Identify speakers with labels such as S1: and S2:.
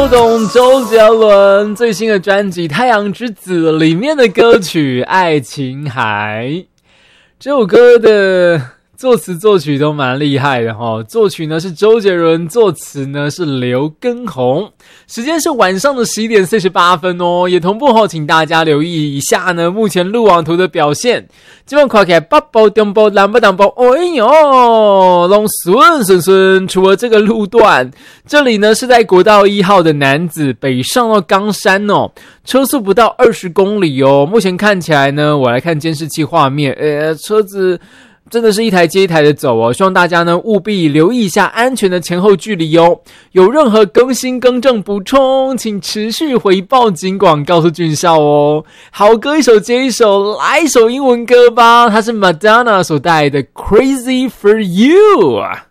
S1: 不懂周杰伦最新的专辑《太阳之子》里面的歌曲《爱琴海》。这首歌的作词作曲都蛮厉害的齁，作曲呢是周杰伦，作词呢是刘畊宏。时间是晚上的11点48分哦，也同步齁，请大家留意一下呢目前路网图的表现。今晚看起来北部、中部、南部、东部，哎呦，都顺。除了这个路段，这里呢是在国道1号的楠梓北上到冈山哦，车速不到20公里哦。目前看起来呢，我来看监视器画面，车子真的是一台接一台的走哦，希望大家呢务必留意一下安全的前后距离哦。有任何更新更正补充，请持续回报警广告诉俊少哦。好歌一首接一首，来一首英文歌吧，它是 Madonna 所带来的 Crazy for You。